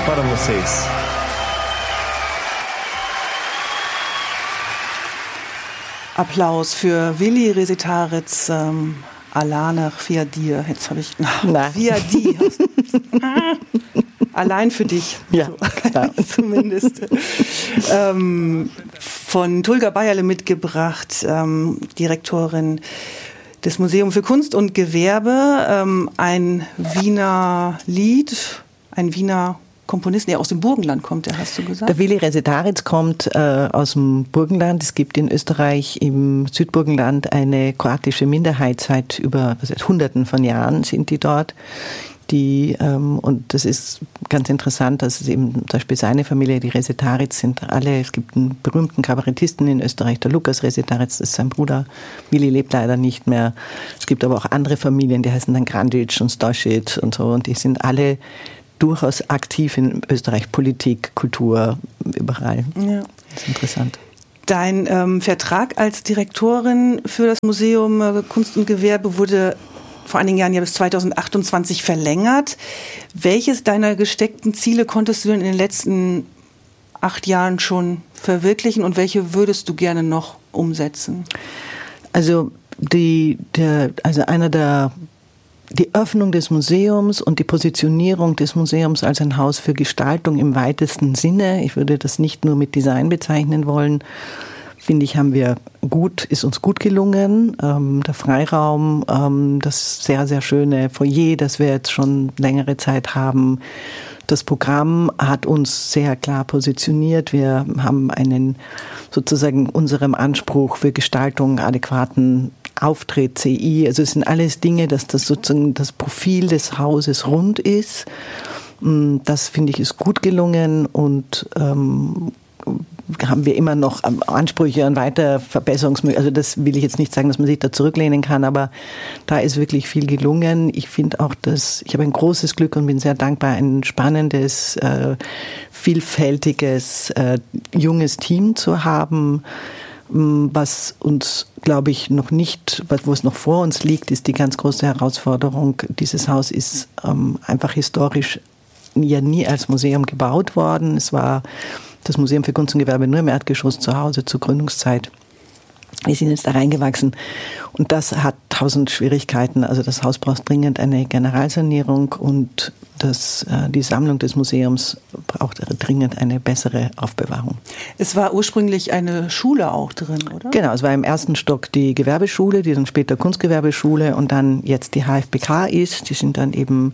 para vocês. Applaus für Willi Resetaritz, Alana Fiadir. Jetzt habe ich... Fiadir. Allein für dich. Ja, so, zumindest. Von Tulga Bayerle mitgebracht, Direktorin des Museums für Kunst und Gewerbe. Ein Wiener Lied, ein Wiener Komponist, der aus dem Burgenland kommt, hast du gesagt? Der Willi Resetaritz kommt aus dem Burgenland. Es gibt in Österreich im Südburgenland eine kroatische Minderheit seit Hunderten von Jahren sind die dort. Und das ist ganz interessant, dass es eben zum Beispiel seine Familie, die Resetaritz sind alle, es gibt einen berühmten Kabarettisten in Österreich, der Lukas Resetaritz, das ist sein Bruder. Willi lebt leider nicht mehr. Es gibt aber auch andere Familien, die heißen dann Grandic und Stosic und so, und die sind alle durchaus aktiv in Österreich, Politik, Kultur, überall. Ja. Das ist interessant. Dein Vertrag als Direktorin für das Museum Kunst und Gewerbe wurde vor einigen Jahren ja bis 2028 verlängert. Welches deiner gesteckten Ziele konntest du denn in den letzten 8 Jahren schon verwirklichen und welche würdest du gerne noch umsetzen? Also die Öffnung des Museums und die Positionierung des Museums als ein Haus für Gestaltung im weitesten Sinne. Ich würde das nicht nur mit Design bezeichnen wollen. Finde ich, ist uns gut gelungen. Der Freiraum, das sehr, sehr schöne Foyer, das wir jetzt schon längere Zeit haben. Das Programm hat uns sehr klar positioniert. Wir haben unserem Anspruch für Gestaltung adäquaten Auftritt, CI. Also es sind alles Dinge, dass das sozusagen das Profil des Hauses rund ist. Das, finde ich, ist gut gelungen und haben wir immer noch Ansprüche und weiter Verbesserungsmöglichkeiten. Also das will ich jetzt nicht sagen, dass man sich da zurücklehnen kann, aber da ist wirklich viel gelungen. Ich finde auch, ich habe ein großes Glück und bin sehr dankbar, ein spannendes, vielfältiges, junges Team zu haben. Was uns, glaube ich, wo es noch vor uns liegt, ist die ganz große Herausforderung. Dieses Haus ist einfach historisch ja nie als Museum gebaut worden. Es war das Museum für Kunst und Gewerbe nur im Erdgeschoss zu Hause zur Gründungszeit. Wir sind jetzt da reingewachsen und das hat 1000 Schwierigkeiten. Also das Haus braucht dringend eine Generalsanierung und die Sammlung des Museums braucht dringend eine bessere Aufbewahrung. Es war ursprünglich eine Schule auch drin, oder? Genau, es war im ersten Stock die Gewerbeschule, die dann später Kunstgewerbeschule und dann jetzt die HFBK ist. Die sind dann eben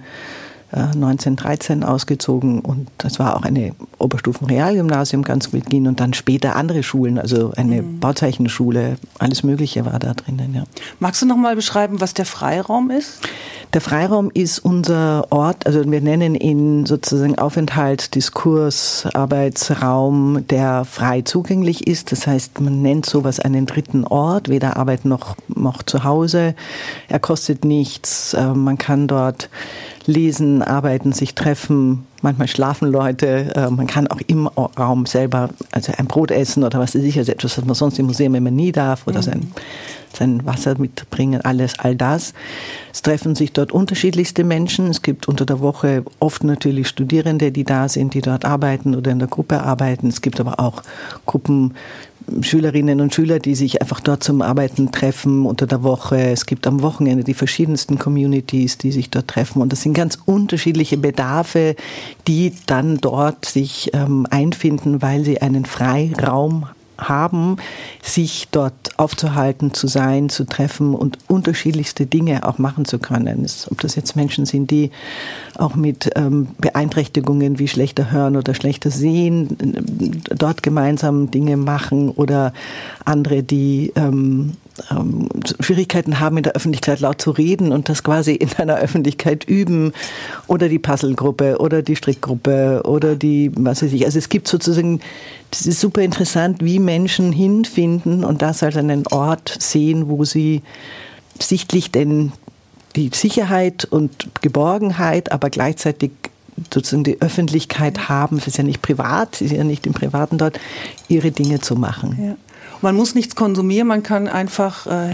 1913 ausgezogen und das war auch eine Oberstufenrealgymnasium ganz zu Beginn und dann später andere Schulen, also eine Bauzeichenschule, alles Mögliche war da drinnen. Ja. Magst du noch mal beschreiben, was der Freiraum ist? Der Freiraum ist unser Ort, also wir nennen ihn sozusagen Aufenthalt, Diskurs, Arbeitsraum, der frei zugänglich ist. Das heißt, man nennt sowas einen dritten Ort, weder Arbeit noch zu Hause. Er kostet nichts, man kann dort lesen, arbeiten, sich treffen, manchmal schlafen Leute, man kann auch im Raum selber also ein Brot essen oder was weiß ich, also etwas, was man sonst im Museum immer nie darf oder sein Wasser mitbringen, all das. Es treffen sich dort unterschiedlichste Menschen. Es gibt unter der Woche oft natürlich Studierende, die da sind, die dort arbeiten oder in der Gruppe arbeiten. Es gibt aber auch Gruppen Schülerinnen und Schüler, die sich einfach dort zum Arbeiten treffen unter der Woche. Es gibt am Wochenende die verschiedensten Communities, die sich dort treffen. Und das sind ganz unterschiedliche Bedarfe, die dann dort sich einfinden, weil sie einen Freiraum haben, sich dort aufzuhalten, zu sein, zu treffen und unterschiedlichste Dinge auch machen zu können. Ob das jetzt Menschen sind, die auch mit Beeinträchtigungen wie schlechter Hören oder schlechter Sehen dort gemeinsam Dinge machen oder andere, die Schwierigkeiten haben, in der Öffentlichkeit laut zu reden und das quasi in einer Öffentlichkeit üben oder die Puzzlegruppe oder die Strickgruppe oder die, was weiß ich. Also es gibt sozusagen, das ist super interessant, wie Menschen hinfinden und das als einen Ort sehen, wo sie sichtlich denn die Sicherheit und Geborgenheit, aber gleichzeitig sozusagen die Öffentlichkeit haben, es ist ja nicht privat, es ist ja nicht im Privaten dort, ihre Dinge zu machen. Ja. Man muss nichts konsumieren, man kann einfach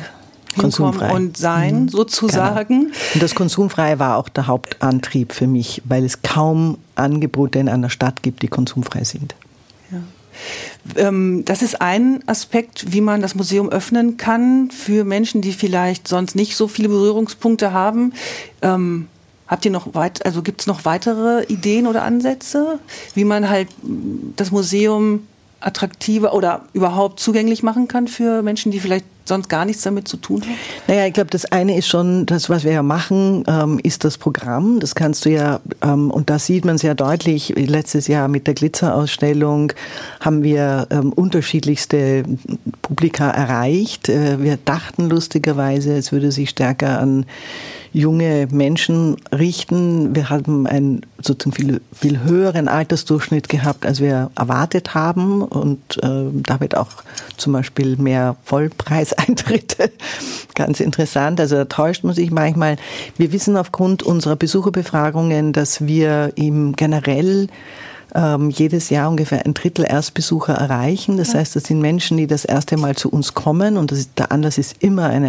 Konsumfrei und sein, sozusagen. Genau. Und das Konsumfreie war auch der Hauptantrieb für mich, weil es kaum Angebote in einer Stadt gibt, die konsumfrei sind. Ja. Das ist ein Aspekt, wie man das Museum öffnen kann für Menschen, die vielleicht sonst nicht so viele Berührungspunkte haben. Habt ihr noch gibt es noch weitere Ideen oder Ansätze, wie man halt das Museum attraktiver oder überhaupt zugänglich machen kann für Menschen, die vielleicht sonst gar nichts damit zu tun haben? Naja, ich glaube, das eine ist schon, das, was wir ja machen, ist das Programm. Das kannst du ja, und da sieht man sehr deutlich, letztes Jahr mit der Glitzerausstellung haben wir unterschiedlichste Publika erreicht. Wir dachten lustigerweise, es würde sich stärker an junge Menschen richten. Wir haben einen sozusagen viel höheren Altersdurchschnitt gehabt, als wir erwartet haben, und da wird auch zum Beispiel mehr Vollpreiseintritte. Ganz interessant. Also da täuscht man sich manchmal. Wir wissen aufgrund unserer Besucherbefragungen, dass wir generell jedes Jahr ungefähr 1/3 Erstbesucher erreichen. Das heißt, das sind Menschen, die das erste Mal zu uns kommen, und der Anlass ist immer eine